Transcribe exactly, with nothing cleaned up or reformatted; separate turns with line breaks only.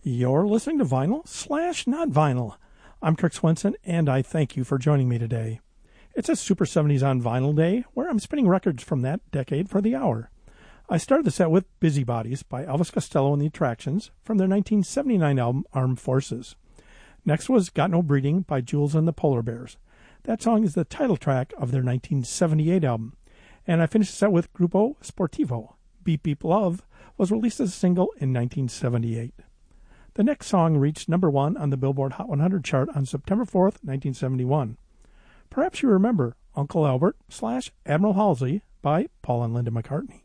You're listening to Vinyl slash Not Vinyl. I'm Kirk Swenson, and I thank you for joining me today. It's a Super seventies on Vinyl Day, where I'm spinning records from that decade for the hour. I started the set with Busybodies by Elvis Costello and the Attractions from their nineteen seventy-nine album Armed Forces. Next was Got No Breeding by Jules and the Polar Bears. That song is the title track of their nineteen seventy-eight album. And I finished the set with Grupo Sportivo. Beep Beep Love was released as a single in nineteen seventy-eight. The next song reached number one on the Billboard Hot one hundred chart on September fourth, nineteen seventy-one. Perhaps you remember Uncle Albert slash Admiral Halsey by Paul and Linda McCartney.